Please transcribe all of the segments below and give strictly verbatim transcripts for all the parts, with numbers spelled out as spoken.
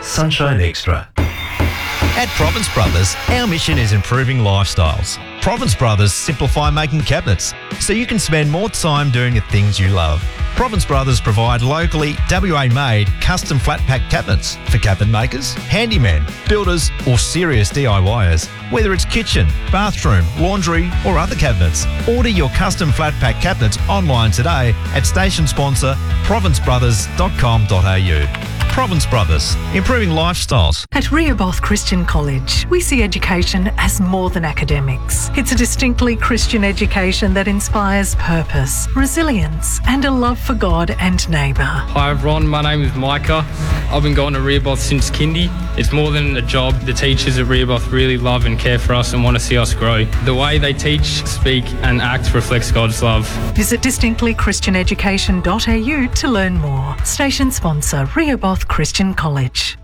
Sunshine Extra. At Province Brothers, our mission is improving lifestyles. Province Brothers simplify making cabinets so you can spend more time doing the things you love. Province Brothers provide locally W A-made custom flat pack cabinets for cabinet makers, handymen, builders or serious D I Y ers. Whether it's kitchen, bathroom, laundry or other cabinets, order your custom flat pack cabinets online today at station sponsor province brothers dot com dot a u. Province Brothers, improving lifestyles. At Rehoboth Christian College, we see education as more than academics. It's a distinctly Christian education that inspires purpose, resilience, and a love for God and neighbour. Hi everyone, my name is Micah. I've been going to Rehoboth since kindy. It's more than a job. The teachers at Rehoboth really love and care for us and want to see us grow. The way they teach, speak and act reflects God's love. Visit distinctly christian education dot a u to learn more. Station sponsor, Rehoboth Christian College.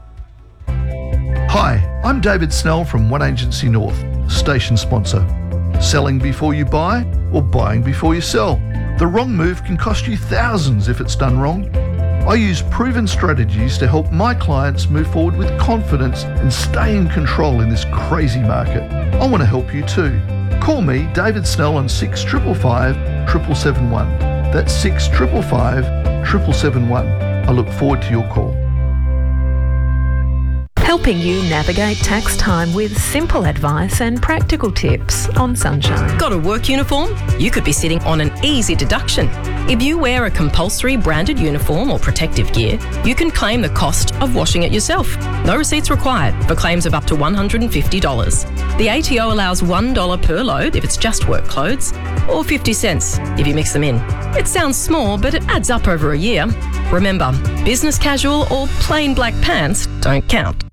Hi, I'm David Snell from One Agency North, station sponsor. Selling before you buy or buying before you sell. The wrong move can cost you thousands if it's done wrong. I use proven strategies to help my clients move forward with confidence and stay in control in this crazy market. I want to help you too. Call me, David Snell, on six five five, seven seven seven one. That's six five five, seven seven seven one. I look forward to your call. Helping you navigate tax time with simple advice and practical tips on Sunshine. Got a work uniform? You could be sitting on an easy deduction. If you wear a compulsory branded uniform or protective gear, you can claim the cost of washing it yourself. No receipts required for claims of up to one hundred fifty dollars. The A T O allows one dollar per load if it's just work clothes, or fifty cents if you mix them in. It sounds small, but it adds up over a year. Remember, business casual or plain black pants don't count.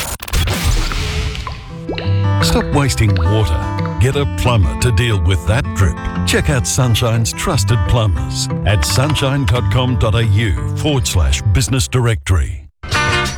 Stop wasting water. Get a plumber to deal with that drip. Check out Sunshine's trusted plumbers at sunshine dot com dot a u forward slash business directory.